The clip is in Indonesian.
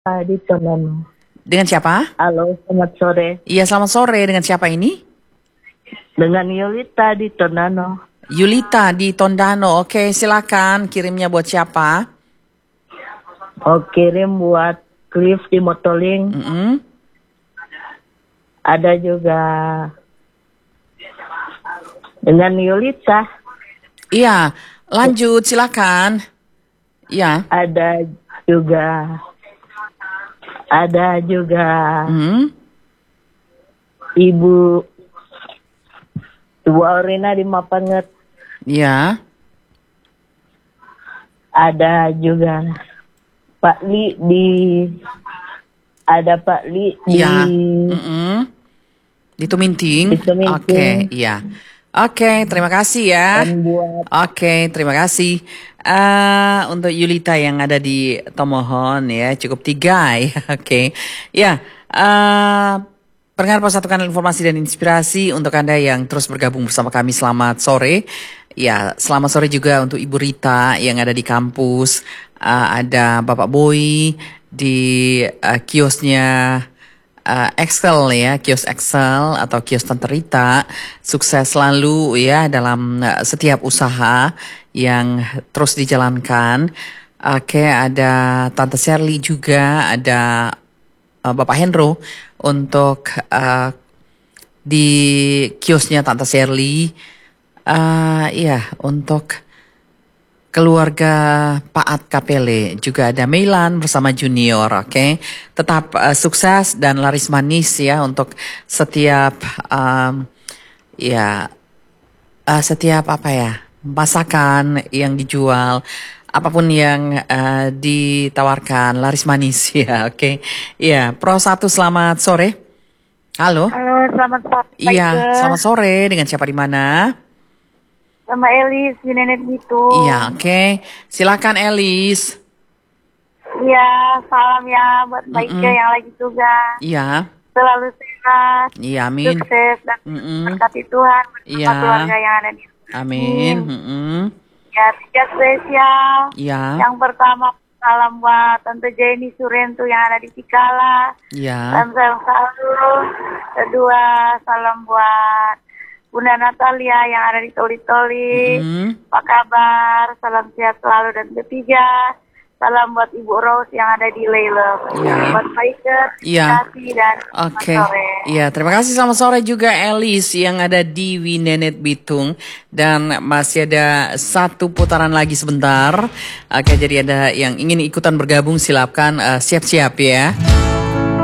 Di Tondano. Dengan siapa? Halo, selamat sore. Iya, selamat sore. Dengan siapa ini? Dengan Yulita di Tondano. Yulita di Tondano. Oke, silakan. Kirimnya buat siapa? Oh, kirim buat Cliff di Motoling. Ada juga dengan Yulita. Iya, lanjut. Silakan. Iya. Ada juga Ibu Aurina di Mapanget. Iya. Ada juga Pak Li di Di Tuminting. Oke, iya. Oke, terima kasih ya. Oke, terima kasih. Untuk Yulita yang ada di Tomohon ya, cukup 3 ya. Oke. Ya, pendengar Persatukan Informasi dan Inspirasi, untuk Anda yang terus bergabung bersama kami, selamat sore. Ya, selamat sore juga untuk Ibu Rita yang ada di kampus. Ada Bapak Boy di kiosnya Excel ya, kios Excel atau kios Tante Rita. Sukses selalu ya dalam setiap usaha yang terus dijalankan. Oke, ada Tante Shirley juga, ada Bapak Hendro untuk di kiosnya Tante Shirley. Ya, untuk keluarga Pak At Kapele juga ada Meilan bersama Junior. Oke. Tetap sukses dan laris manis ya untuk setiap setiap masakan yang dijual, apapun yang ditawarkan laris manis ya. Oke. Iya, Pro 1, selamat sore. Halo. Halo, selamat sore. Iya, selamat sore. Dengan siapa di mana? Sama Elis di Nenek Bitung. Iya, oke. Silakan Elis. Iya, salam ya buat Mbak Ike yang lagi tugas. Iya. Selalu sehat. Iya, amin. Sukses dan berkati Tuhan bersama keluarga yang ada di sini. Amin. Ya, 3 spesial. Iya. Yang pertama, salam buat Tante Jenny Surentu yang ada di Cikala. Iya. Salam selalu. Kedua, salam buat Bunda Natalia yang ada di Toli-Toli. Apa kabar? Salam sehat selalu. Dan ketiga, salam buat Ibu Rose yang ada di Leila. Buat Baikers, terima kasih dan selamat sore. Iya, terima kasih, selamat sore juga Elis yang ada di Winenet Bitung. Dan masih ada 1 putaran lagi sebentar. Oke, jadi ada yang ingin ikutan bergabung, silakan siap-siap ya.